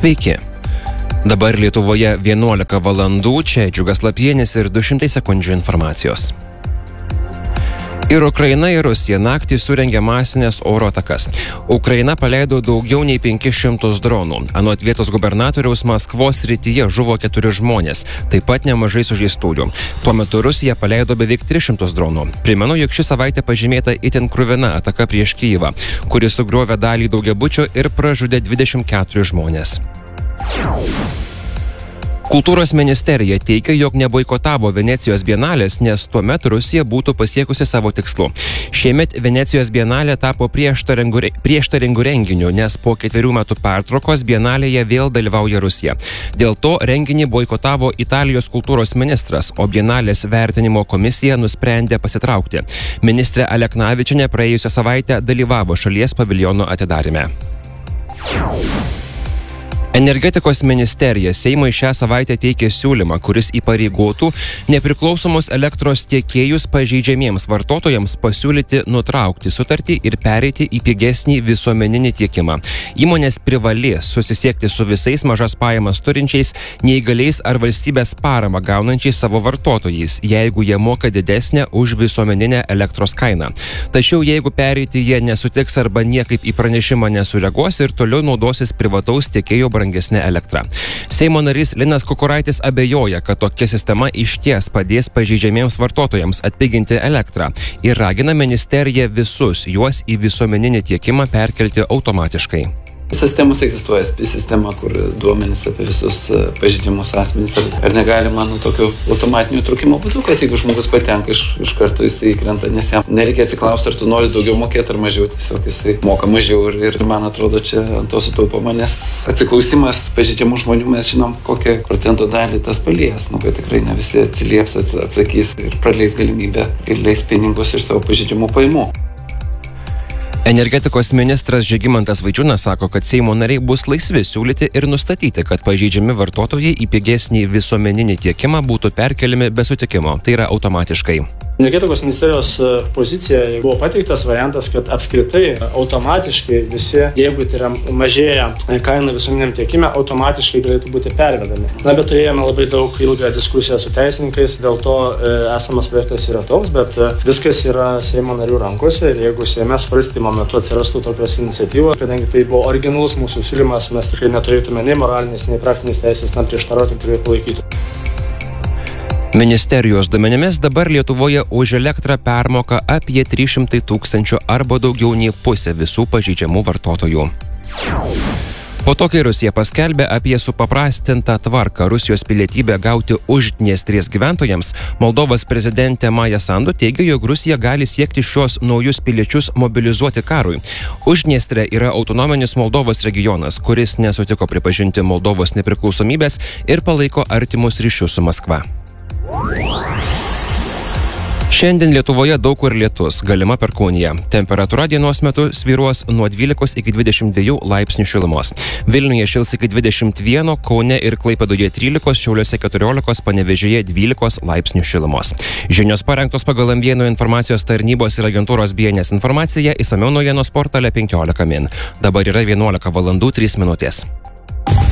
Sveiki. Dabar Lietuvoje 11 valandų, čia Džiugas Lapienis ir 200 sekundžių informacijos. Ir Ukraina, ir Rusija naktį surengė masinės oro atakas. Ukraina paleido daugiau nei 500 dronų. Anot vietos gubernatoriaus Maskvos srityje žuvo 4 žmonės, taip pat nemažai sužeistųjų. Tuo metu Rusija paleido beveik 300 dronų. Primenu, jog ši savaitė pažymėta itin kruvina ataka prieš Kijevą, kuris sugriovė dalį daugiabučio ir pražudė 24 žmonės. Kultūros ministerija teigia, jog neboikotavo Venecijos bienalės, nes tuomet Rusija būtų pasiekusi savo tikslų. Šiemet Venecijos bienalė tapo prieštaringu renginiu, nes po 4 metų pertraukos bienalėje vėl dalyvauja Rusija. Dėl to renginį boikotavo Italijos kultūros ministras, o bienalės vertinimo komisija nusprendė pasitraukti. Ministrė Aleknavičienė praėjusią savaitę dalyvavo šalies paviljono atidaryme. Energetikos ministerija Seimui šią savaitę teikė siūlymą, kuris įpareigotų nepriklausomus elektros tiekėjus pažeidžiamiems vartotojams pasiūlyti nutraukti sutartį ir pereiti į pigesnį visuomeninį tiekimą. Įmonės privalės susisiekti su visais mažas pajamas turinčiais, neįgaliais ar valstybės paramą gaunančiais savo vartotojais, jeigu jie moka didesnę už visuomeninę elektros kainą. Tačiau jeigu pereiti jie nesutiks arba niekaip į pranešimą nesureaguos ir toliau naudosis privataus tiekėjo brangesnė elektra. Seimo narys Linas Kukuraitis abejoja, kad tokia sistema išties padės pažeidžiamiems vartotojams atpiginti elektrą ir ragina ministeriją visus juos į visuomeninį tiekimą perkelti automatiškai. Sistemos egzistuoja, sistema, kur duomenys apie visus pažeidimus asmenys. Ar negalima tokio automatinio trūkimo būdu, kad jeigu žmogus patenka iš karto jisai įkrenta, nes jam nereikia atsiklausti, ar tu nori daugiau mokėti ar mažiau, tiesiog jisai moka mažiau ir man atrodo čia ant to sutaupoma, nes atsiklausimas pažeidžiamų žmonių mes žinom, kokią procento dalį tas palies, kad tikrai ne visi atsilieps, atsakys ir praleis galimybę ir leis pinigus ir savo pažeidžiamų pajamų. Energetikos ministras Žygimantas Vaičiūnas sako, kad Seimo nariai bus laisvi siūlyti ir nustatyti, kad pažeidžiami vartotojai į pigesnį visuomeninį tiekimą būtų perkeliami be sutikimo, tai yra automatiškai. Energetikos ministerijos pozicija buvo pateiktas variantas, kad apskritai automatiškai visi, jeigu tai yra mažėja kaina visuomeniniam tiekime, automatiškai galėtų būti pervedami. Bet turėjome labai daug ilgą diskusiją su teisininkais, dėl to esamas projektas yra toks, bet viskas yra Seimo narių rankose ir jeigu Seime svarstymo metu atsirastų tokios iniciatyvos, kadangi tai buvo originalus mūsų siūlymas, mes tikrai neturėtume nei moralinės, nei praktinės teisės prieštarauti, tikrai palaikyti. Ministerijos duomenimis dabar Lietuvoje už elektrą permoka apie 300 000 arba daugiau nei pusė visų pažeidžiamų vartotojų. Po to, kai Rusija paskelbė apie supaprastintą tvarką Rusijos pilietybę gauti Uždniestrės gyventojams, Moldovos prezidentė Maja Sandu teigia, jog Rusija gali siekti šios naujus piliečius mobilizuoti karui. Uždniestrė yra autonominis Moldovos regionas, kuris nesutiko pripažinti Moldovos nepriklausomybės ir palaiko artimus ryšius su Maskva. Šiandien Lietuvoje daug kur lietus, galima perkūnija. Temperatūra dienos metu svyruos nuo 12 iki 22 laipsnių šilumos. Vilniuje šils iki 21, Kaune ir Klaipėdoje 13, Šiauliuose 14, Panevėžyje 12 laipsnių šilumos. Žinios parengtos pagal Ambienų informacijos tarnybos ir agentūros BNS informaciją, išsamiau naujienos portale 15 min. Dabar yra 11 valandų 3 minutės.